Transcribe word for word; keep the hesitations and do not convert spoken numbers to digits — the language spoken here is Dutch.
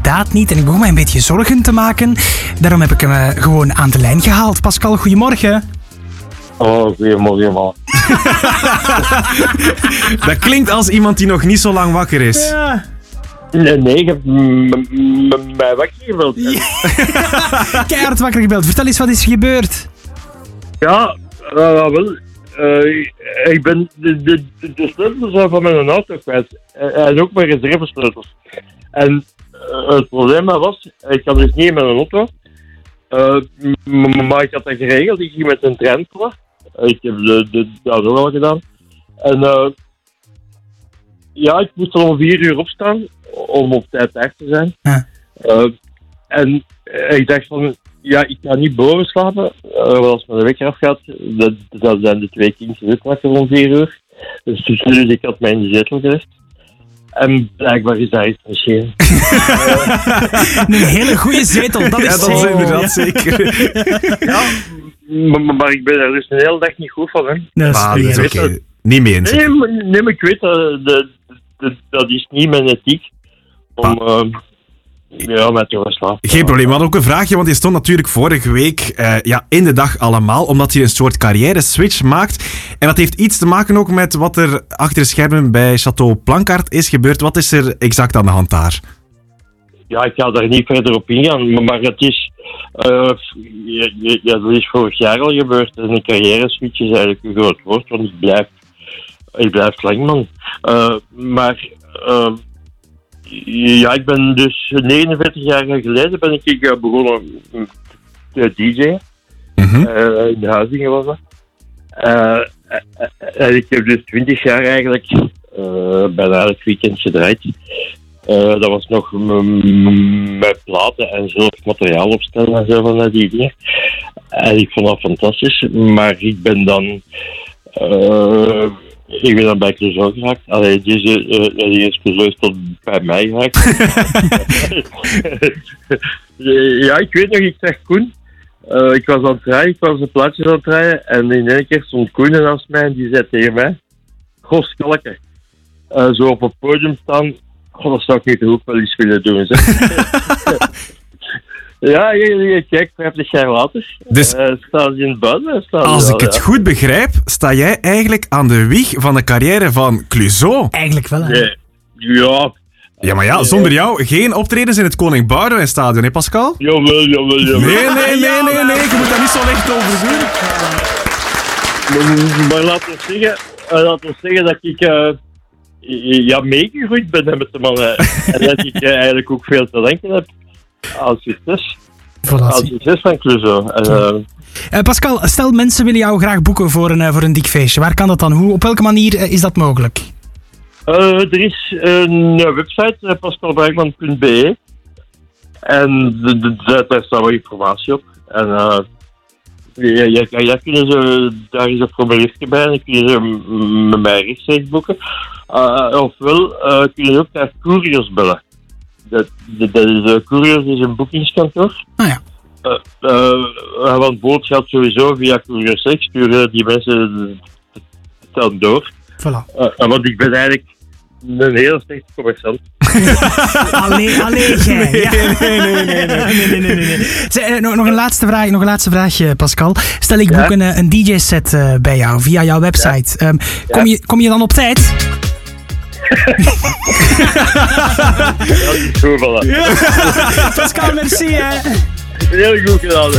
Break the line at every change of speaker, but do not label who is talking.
inderdaad niet. En ik begon mij een beetje zorgen te maken. Daarom heb ik hem uh, gewoon aan de lijn gehaald. Pascal, goedemorgen.
Oh, goedemorgen, man.
Dat klinkt als iemand die nog niet zo lang wakker is.
Ja.
Nee, nee, ik heb mij wakker gebeld.
Keihard wakker gebeld. Vertel eens, wat is er gebeurd?
Ja, uh, wel. Uh, ik ben de, de, de sleutels van mijn auto kwijt. En ook mijn reservesleutels. En uh, het probleem was, ik had dus niet met een auto. Uh, m- maar ik had dat geregeld. Ik ging met een trein komen. Ik heb de, de, dat ook al gedaan. En uh, ja, ik moest al om vier uur opstaan om op tijd thuis te zijn.
Ja.
Uh, en uh, ik dacht van, ja, ik ga niet boven slapen. Uh, want als mijn wekker afgaat, dat, dat zijn de twee kindjes ook wakker om vier uur. Dus, dus ik had mij in de zetel gelegd. En blijkbaar is daar iets misschien.
Een hele goede zetel, dat is
Ja, dat is inderdaad zeker.
Ja, maar, maar ik ben er dus een hele dag niet goed van, hè.
Dat is
Maar dat is
eerlijk.
oké. Niet mee eens.
Nee, maar, nee, maar ik weet dat, dat, dat, dat is niet mijn ethiek om uh, ja, met te gaan slapen.
Geen probleem. We hadden ook een vraagje, want je stond natuurlijk vorige week uh, ja, in de dag allemaal, omdat je een soort carrière-switch maakt. En dat heeft iets te maken ook met wat er achter de schermen bij Château Plankaart is gebeurd. Wat is er exact aan de hand daar?
Ja, ik ga daar niet verder op ingaan, maar, maar het is, uh, ja, ja, dat is vorig jaar al gebeurd. En een carrière-switch is eigenlijk een groot woord, want ik blijf, ik blijf slangman. Uh, maar uh, ja, ik ben dus negenenveertig jaar geleden ben ik uh, begonnen te D J'en.
Mm-hmm.
Uh, in de Huizingen was dat. Uh, en ik heb dus twintig jaar eigenlijk uh, bijna elk weekend gedraaid. Uh, dat was nog m- m- met platen en zelf materiaal opstellen en zo van die dingen. En ik vond dat fantastisch, maar ik ben dan uh, ik ben dan bij Clouseau geraakt. Allee, deze, uh, die is Clouseau tot bij mij geraakt. Ja, ik weet nog, ik zeg Koen. Uh, ik was aan het rijden, ik was een plaatjes aan het rijden en in één keer stond Koen naast mij en die zei tegen mij: Goh, Skalke, uh, zo op het podium staan. God, dat zou ik niet ook wel eens willen doen, zeg. Ja, je, je kijkt vijftig jaar later.
Dus
uh, staan ze in het buiten. Staan
als
ze
ik
wel,
het
ja.
goed begrijp, sta jij eigenlijk aan de wieg van de carrière van Clouseau.
Eigenlijk wel, hè?
Nee. Ja.
Ja, maar ja, zonder jou geen optredens in het Koning Boudewijn Stadion, hè Pascal?
Jawel, jawel, jawel.
Nee, nee, nee, nee, nee, je moet daar niet zo licht over doen.
Maar, maar laten we zeggen, uh, laten we zeggen dat ik uh, ja, meegegroeid ben met de mannen. En dat ik uh, eigenlijk ook veel te denken heb aan succes.
Voilà,
Aan
zie.
succes van Clouseau. En, uh,
Uh, Pascal, stel mensen willen jou graag boeken voor een, uh, voor een dik feestje. Waar kan dat dan? Hoe, op welke manier uh, is dat mogelijk?
Uh, er is een website, uh, pascalbergman punt b e. En de, de, de, daar staat wel informatie op. En uh, ja, ja, ja, ja, kunnen ze, daar is een formuliertje bij en dan kunnen ze m- met mij rechtstreeks boeken. Uh, ofwel uh, kunnen ze ook naar Couriers bellen. Dat, dat, dat is, uh, Couriers is een boekingskantoor.
Ah ja.
Uh, uh, want boot gaat sowieso via Couriers. Ik stuur die mensen dan door.
Voilà.
Uh, want ik ben eigenlijk een heel slechte commerciant.
Allee, allee, jij. Ja.
Nee, nee, nee, nee, nee.
nee, nee, nee, nee. Zeg, eh, nog, nog, een laatste vraag, nog een laatste vraagje, Pascal. Stel, ik
Ja?
boek een, eh, een D J-set uh, bij jou via jouw website. Ja. Um, kom,
Ja?
je, kom je dan op tijd?
Ja, dat is goed, voilà.
Pascal, merci. Hè.
Heel goed gedaan, hè.